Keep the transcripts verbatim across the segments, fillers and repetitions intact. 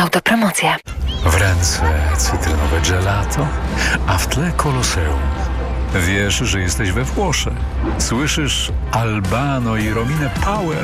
Autopromocja. W ręce cytrynowe gelato, a w tle Koloseum. Wiesz, że jesteś we Włoszech. Słyszysz Albano i Romine Power.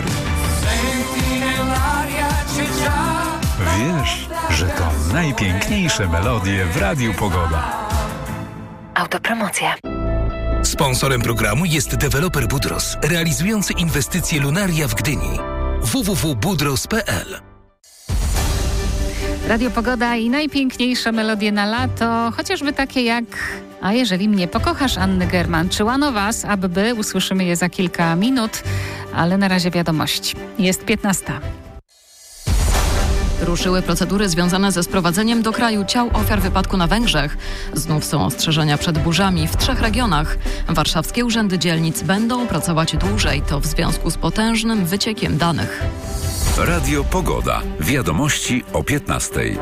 Wiesz, że to najpiękniejsze melodie w Radiu Pogoda. Autopromocja. Sponsorem programu jest deweloper Budros, realizujący inwestycje Lunaria w Gdyni. w w w kropka budros kropka p l. Radio Pogoda i najpiękniejsze melodie na lato, chociażby takie jak A jeżeli mnie pokochasz Anny German czy One of Us, aby usłyszymy je za kilka minut, ale na razie wiadomości. Jest piętnasta. Ruszyły procedury związane ze sprowadzeniem do kraju ciał ofiar wypadku na Węgrzech. Znów są ostrzeżenia przed burzami w trzech regionach. Warszawskie urzędy dzielnic będą pracować dłużej, to w związku z potężnym wyciekiem danych. Radio Pogoda. Wiadomości o piętnastej.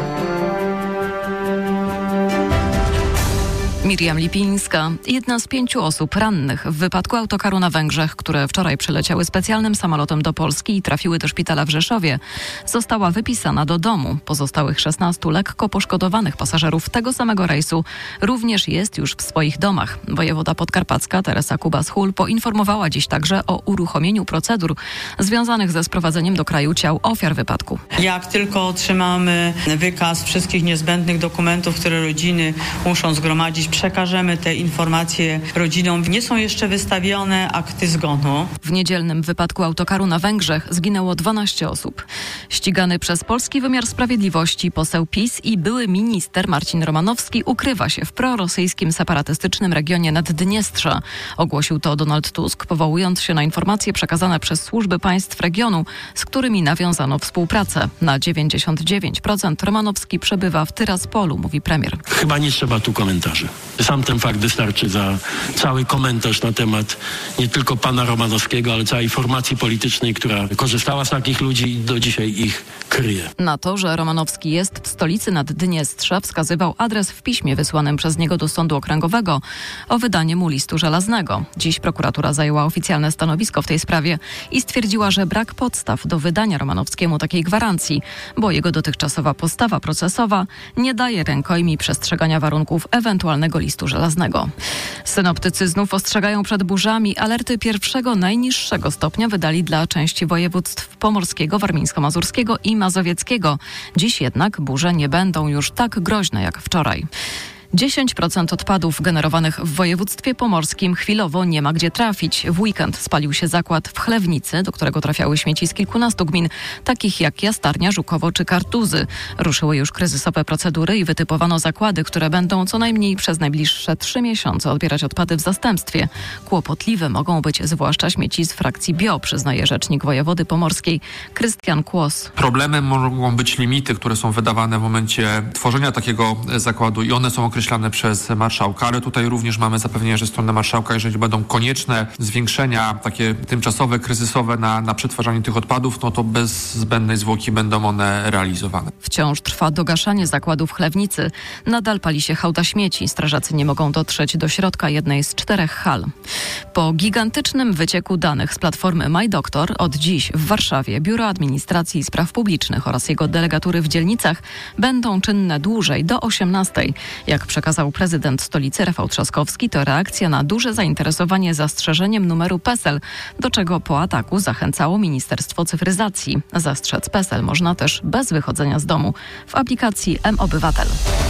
Miriam Lipińska, jedna z pięciu osób rannych w wypadku autokaru na Węgrzech, które wczoraj przyleciały specjalnym samolotem do Polski i trafiły do szpitala w Rzeszowie, została wypisana do domu. Pozostałych szesnastu lekko poszkodowanych pasażerów tego samego rejsu również jest już w swoich domach. Wojewoda podkarpacka Teresa Kubas-Hul poinformowała dziś także o uruchomieniu procedur związanych ze sprowadzeniem do kraju ciał ofiar wypadku. Jak tylko otrzymamy wykaz wszystkich niezbędnych dokumentów, które rodziny muszą zgromadzić, przekażemy te informacje rodzinom. Nie są jeszcze wystawione akty zgonu. W niedzielnym wypadku autokaru na Węgrzech zginęło dwanaście osób. Ścigany przez polski wymiar sprawiedliwości poseł PiS i były minister Marcin Romanowski ukrywa się w prorosyjskim separatystycznym regionie Naddniestrza. Ogłosił to Donald Tusk, powołując się na informacje przekazane przez służby państw regionu, z którymi nawiązano współpracę. Na dziewięćdziesiąt dziewięć procent Romanowski przebywa w Tyraspolu, mówi premier. Chyba nie trzeba tu komentarzy. Sam ten fakt wystarczy za cały komentarz na temat nie tylko pana Romanowskiego, ale całej formacji politycznej, która korzystała z takich ludzi i do dzisiaj ich kryje. Na to, że Romanowski jest w stolicy Naddniestrza, wskazywał adres w piśmie wysłanym przez niego do Sądu Okręgowego o wydanie mu listu żelaznego. Dziś prokuratura zajęła oficjalne stanowisko w tej sprawie i stwierdziła, że brak podstaw do wydania Romanowskiemu takiej gwarancji, bo jego dotychczasowa postawa procesowa nie daje rękojmi przestrzegania warunków ewentualnego listu żelaznego. Synoptycy znów ostrzegają przed burzami. Alerty pierwszego, najniższego stopnia wydali dla części województw pomorskiego, warmińsko-mazurskiego i mazowieckiego. Dziś jednak burze nie będą już tak groźne jak wczoraj. dziesięć procent odpadów generowanych w województwie pomorskim chwilowo nie ma gdzie trafić. W weekend spalił się zakład w Chlewnicy, do którego trafiały śmieci z kilkunastu gmin, takich jak Jastarnia, Żukowo czy Kartuzy. Ruszyły już kryzysowe procedury i wytypowano zakłady, które będą co najmniej przez najbliższe trzy miesiące odbierać odpady w zastępstwie. Kłopotliwe mogą być zwłaszcza śmieci z frakcji bio, przyznaje rzecznik wojewody pomorskiej Krystian Kłos. Problemem mogą być limity, które są wydawane w momencie tworzenia takiego zakładu i one są określone przez marszałka, ale tutaj również mamy zapewnienie ze strony marszałka, jeżeli będą konieczne zwiększenia takie tymczasowe, kryzysowe na, na przetwarzanie tych odpadów, no to bez zbędnej zwłoki będą one realizowane. Wciąż trwa dogaszanie zakładu w Chlewnicy. Nadal pali się hałda śmieci. Strażacy nie mogą dotrzeć do środka jednej z czterech hal. Po gigantycznym wycieku danych z platformy MyDoktor od dziś w Warszawie Biuro Administracji i Spraw Publicznych oraz jego delegatury w dzielnicach będą czynne dłużej, do osiemnastej. Jak przekazał prezydent stolicy Rafał Trzaskowski, to reakcja na duże zainteresowanie zastrzeżeniem numeru PESEL, do czego po ataku zachęcało Ministerstwo Cyfryzacji. Zastrzec PESEL można też bez wychodzenia z domu w aplikacji M-Obywatel.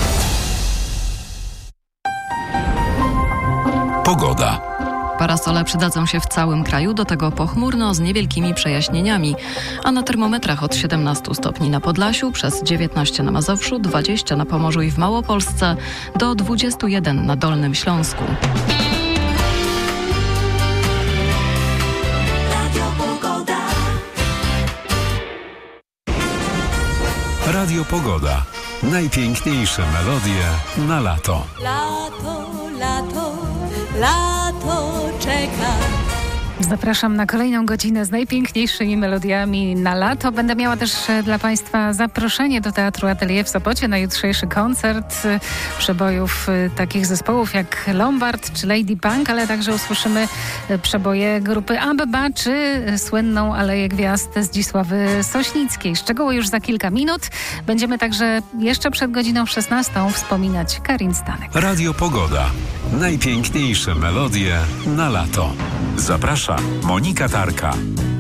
Pogoda. Parasole przydadzą się w całym kraju, do tego pochmurno z niewielkimi przejaśnieniami, a na termometrach od siedemnastu stopni na Podlasiu, przez dziewiętnaście na Mazowszu, dwadzieścia na Pomorzu i w Małopolsce, do dwudziestu jeden na Dolnym Śląsku. Radio Pogoda. Najpiękniejsze melodie na lato. Lato, lato, lato czeka. Zapraszam na kolejną godzinę z najpiękniejszymi melodiami na lato. Będę miała też dla Państwa zaproszenie do Teatru Atelier w Sopocie na jutrzejszy koncert przebojów takich zespołów jak Lombard czy Lady Punk, ale także usłyszymy przeboje grupy Abba czy słynną Aleję Gwiazd Zdzisławy Sośnickiej. Szczegóły już za kilka minut. Będziemy także jeszcze przed godziną szesnastą wspominać Karin Stanek. Radio Pogoda. Najpiękniejsze melodie na lato. Zaprasza Monika Tarka.